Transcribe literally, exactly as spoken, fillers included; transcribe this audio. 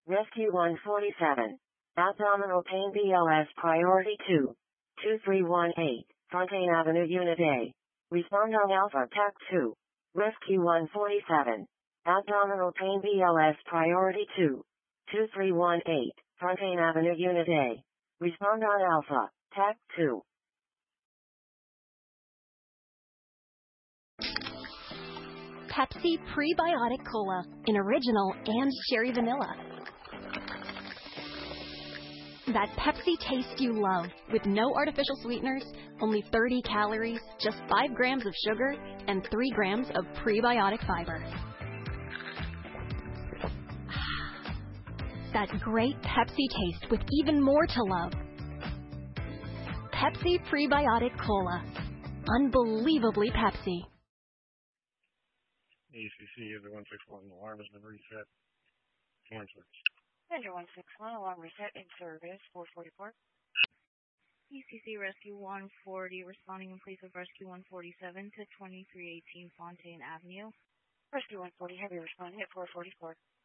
Rescue one forty-seven. Abdominal pain B L S priority two. two three one eight, Fontaine Avenue Unit A. Respond on Alpha T A C two. Rescue one forty-seven. Abdominal pain B L S priority two. two three one eight, Fontaine Avenue Unit A. Respond on Alpha T A C two. Pepsi Prebiotic Cola in original and cherry vanilla. That Pepsi taste you love, with no artificial sweeteners, only thirty calories, just five grams of sugar, and three grams of prebiotic fiber. That great Pepsi taste with even more to love. Pepsi Prebiotic Cola. Unbelievably Pepsi. E C C is the one six one. Alarm has been reset. Horn service. Vendor one six one, alarm reset in service, four forty-four. E C C Rescue one forty, responding in place of Rescue one forty-seven to twenty-three eighteen Fontaine Avenue. Rescue one forty, heavy responding at four forty-four.